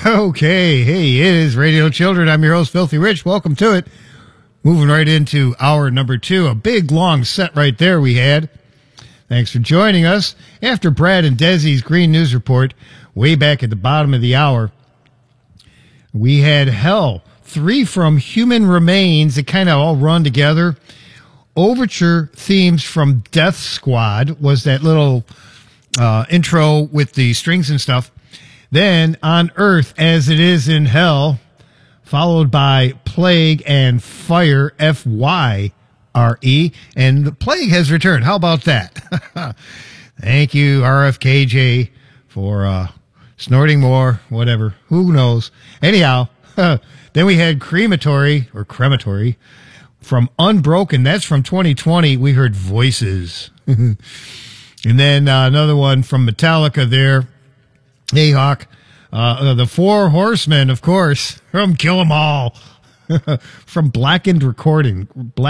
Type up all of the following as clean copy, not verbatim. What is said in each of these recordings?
Okay, hey, it is Radio Children. I'm your host, Filthy Rich. Welcome to it. Moving right into hour number 2. A big, long set right there we had. Thanks for joining us. After Brad and Desi's Green News Report, way back at the bottom of the hour, we had Hell, 3 from Human Remains that kind of all run together. Overture themes from Death Squad was that little intro with the strings and stuff. Then On Earth as It Is in Hell, followed by Plague and Fire, Fyre, and the Plague has returned. How about that? Thank you, RFKJ, for snorting more, whatever. Who knows? Anyhow, then we had Crematory from Unbroken. That's from 2020. We heard Voices. And then another one from Metallica there. Ayhawk. The Four Horsemen, of course, from Kill 'Em All. From Black End Recordings.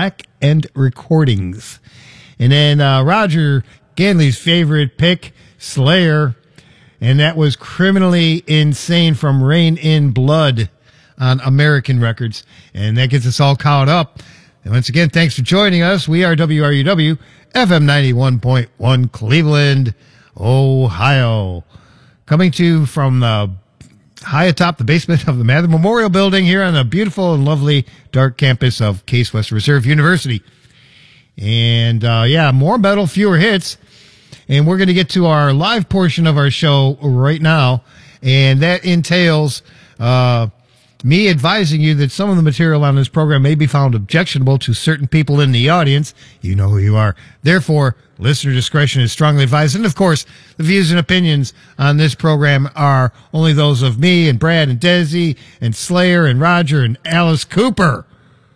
And then Roger Ganley's favorite pick, Slayer. And that was Criminally Insane from Rain in Blood on American Records. And that gets us all caught up. And once again, thanks for joining us. We are WRUW, FM 91.1 Cleveland, Ohio. Coming to you from high atop the basement of the Mather Memorial Building here on the beautiful and lovely dark campus of Case Western Reserve University. And, more metal, fewer hits. And we're going to get to our live portion of our show right now. And that entails me advising you that some of the material on this program may be found objectionable to certain people in the audience. You know who you are. Therefore, listener discretion is strongly advised. And, of course, the views and opinions on this program are only those of me and Brad and Desi and Slayer and Roger and Alice Cooper.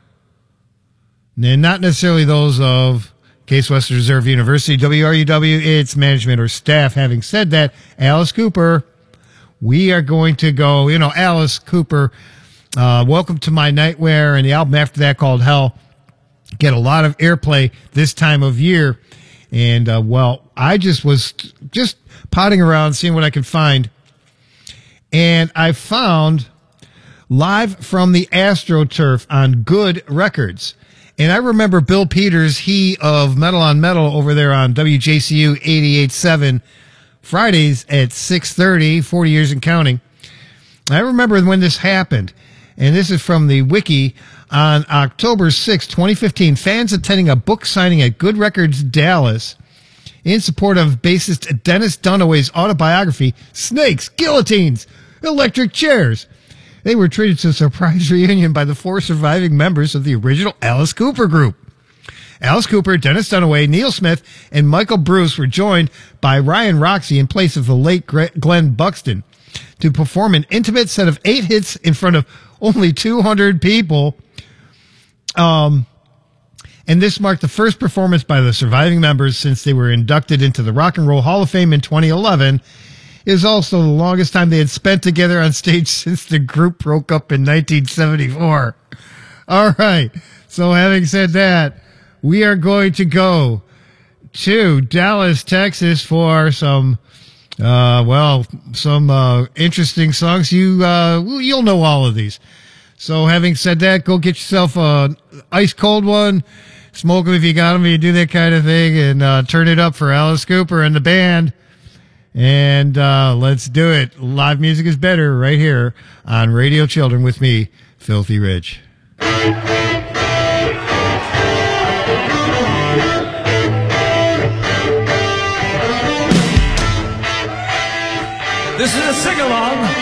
And not necessarily those of Case Western Reserve University, WRUW, its management or staff. Having said that, Alice Cooper, we are going to go, Alice Cooper, Welcome to My Nightmare, and the album after that called Hell get a lot of airplay this time of year. And, I just was potting around, seeing what I could find. And I found Live from the AstroTurf on Good Records. And I remember Bill Peters, he of Metal on Metal over there on WJCU 88.7, Fridays at 6:30, 40 years and counting. I remember when this happened. And this is from the wiki. On October 6, 2015, fans attending a book signing at Good Records Dallas in support of bassist Dennis Dunaway's autobiography, Snakes, Guillotines, Electric Chairs. They were treated to a surprise reunion by the 4 surviving members of the original Alice Cooper group. Alice Cooper, Dennis Dunaway, Neil Smith, and Michael Bruce were joined by Ryan Roxy in place of the late Glenn Buxton to perform an intimate set of 8 hits in front of only 200 people. And this marked the first performance by the surviving members since they were inducted into the Rock and Roll Hall of Fame in 2011. It is also the longest time they had spent together on stage since the group broke up in 1974. All right. So having said that, we are going to go to Dallas, Texas for some interesting songs. You'll know all of these. So having said that, go get yourself a ice cold one, smoke them if you got them, if you do that kind of thing, and turn it up for Alice Cooper and the band. And let's do it. Live music is better right here on Radio Children with me, Filthy Rich. This is a sing-along